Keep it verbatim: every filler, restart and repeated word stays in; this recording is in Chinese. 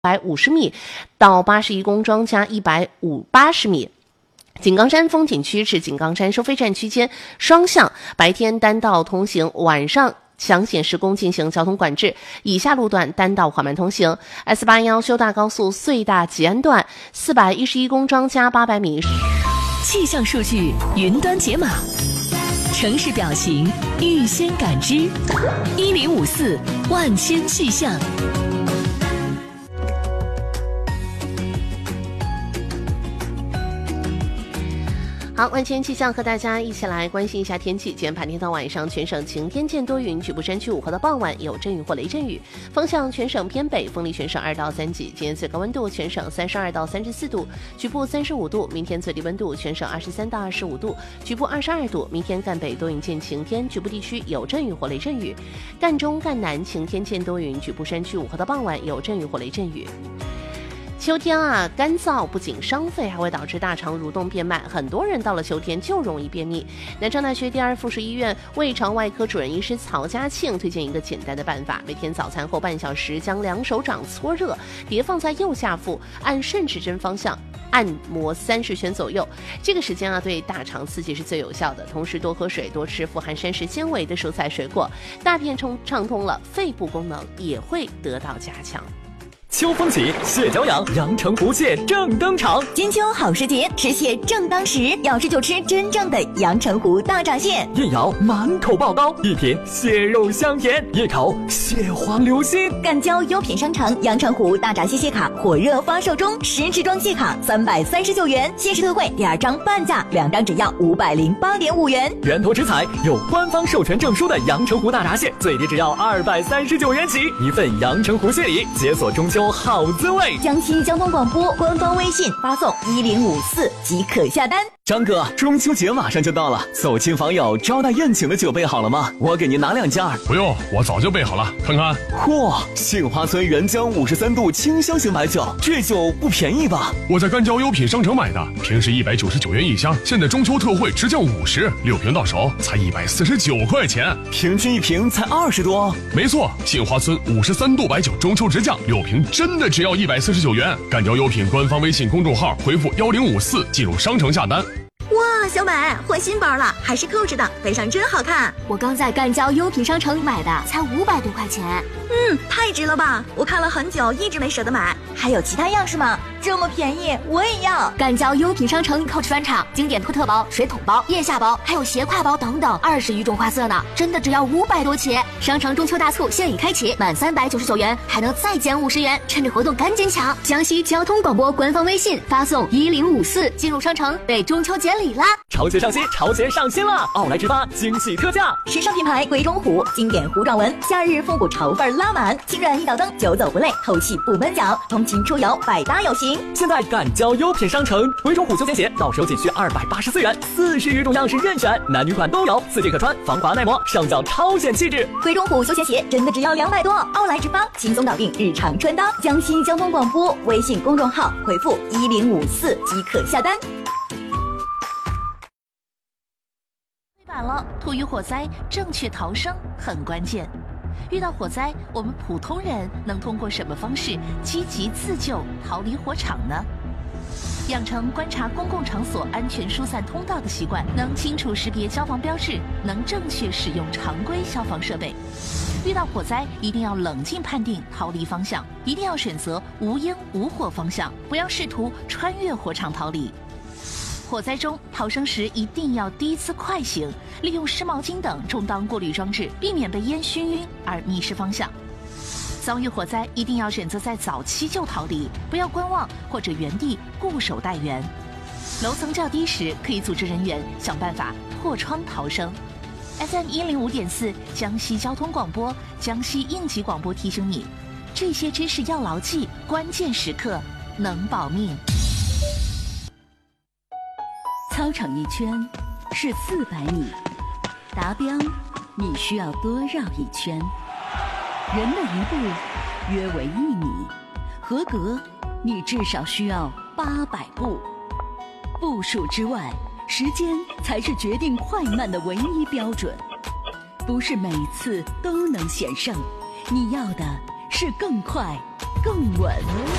百五十米到八十一公庄加一百五八十米。井冈山风景区至井冈山收费站区间双向白天单道通行，晚上详显施工进行交通管制，以下路段单道缓慢通行。 S 八一 修大高速隧大吉安段四百一十一公庄加八百米。 气象数据云端解码，城市表情预先感知，一零五四万千气象。 好，万千气象和大家一起来关心一下天气。今天盘天到晚上全省晴天见多云，局部山区午后的傍晚有阵雨或雷阵雨，风向全省偏北，风力全省二到三级。今天最高温度全省三十二到三十四度，局部三十五度。明天最低温度全省二十三到二十五度，局部二十二度。明天赣北多云见晴天，局部地区有阵雨或雷阵雨；赣中、赣南晴天见多云，局部山区午后的傍晚有阵雨或雷阵雨。秋天啊，干燥不仅伤肺，还会导致大肠蠕动变慢，很多人到了秋天就容易便秘。南昌大学第二附属医院胃肠外科主任医师曹家庆推荐一个简单的办法：每天早餐后半小时，将两手掌搓热，叠放在右下腹，按顺时针方向按摩三十圈左右。这个时间啊，对大肠刺激是最有效的。同时多喝水，多吃富含膳食纤维的蔬菜水果，大便畅畅通了，肺部功能也会得到加强。 秋风起，蟹脚痒，阳澄湖蟹正登场。 金秋好时节，吃蟹正当时，要吃就吃真正的阳澄湖大闸蟹。 一咬满口爆膏，一品蟹肉香甜，一口蟹黄流心。 赣交优品商城阳澄湖大闸蟹蟹卡火热发售中，十支装蟹卡三百三十九元，限时特惠，第二张半价，两张只要五百零八点五元。 源头食材有官方授权证书的阳澄湖大闸蟹，最低只要二百三十九元起，一份阳澄湖蟹礼，解锁中秋好滋味。 江西交通广播官方微信发送一零五四即可下单。 张哥，中秋节马上就到了，走亲访友招待宴请的酒备好了吗？我给您拿两件。 不用，我早就备好了，看看。 嚯，杏花村原浆五十三度清香型白酒，这酒不便宜吧？ 我在赣交优品商城买的，平时一百九十九元一箱，现在中秋特惠直降五十，六瓶到手才一百四十九块钱， 平均一瓶才二十多。 没错，杏花村五十三度白酒中秋直降，六瓶真的只要一百四十九元。赣交优品官方微信公众号回复幺零五四进入商城下单。 哇，小美换新包了，还是扣着的，背上真好看。 我刚在赣交优品商城买的，才五百多块钱。 嗯，太值了吧！我看了很久，一直没舍得买。还有其他样式吗？这么便宜，我也要。 赣交优品商城 Coach 专场经典托特包、水桶包、腋下包，还有斜挎包等等，二十余种花色呢，真的只要五百多起。商城中秋大促现已开启，满三百九十九元还能再减五十元，趁着活动赶紧抢！江西交通广播官方微信发送一零五四进入商城，备中秋节礼啦！ 潮节上新，潮节上新了！奥莱直发惊喜特价， 时尚品牌鬼冢虎经典糊状纹，夏日复古潮范拉满，轻软一脚蹬，久走不累，透气不闷脚，通勤出游百搭有型。 现在赣交优品商城鬼冢虎休闲鞋到手仅需二百八十四元，四十余种样式任选，男女款都有，四季可穿，防滑耐磨，上脚超显气质。 鬼冢虎休闲鞋真的只要两百多，奥莱直发轻松搞定日常穿搭。江西交通广播微信公众号回复一零五四即可下单。 晚了，突遇火灾，正确逃生很关键。遇到火灾，我们普通人能通过什么方式积极自救、逃离火场呢？养成观察公共场所安全疏散通道的习惯，能清楚识别消防标志，能正确使用常规消防设备。遇到火灾，一定要冷静判定逃离方向，一定要选择无烟无火方向，不要试图穿越火场逃离。火灾中逃生时一定要低姿快行，利用湿毛巾等充当过滤装置，避免被烟熏晕而迷失方向。遭遇火灾一定要选择在早期就逃离，不要观望或者原地固守待援。楼层较低时，可以组织人员想办法破窗逃生。F M 一零五点四江西交通广播、江西应急广播提醒你，这些知识要牢记，关键时刻能保命。 操场一圈是四百米，达标你需要多绕一圈。人的一步约为一米，合格你至少需要八百步。步数之外，时间才是决定快慢的唯一标准。不是每次都能险胜，你要的是更快更稳。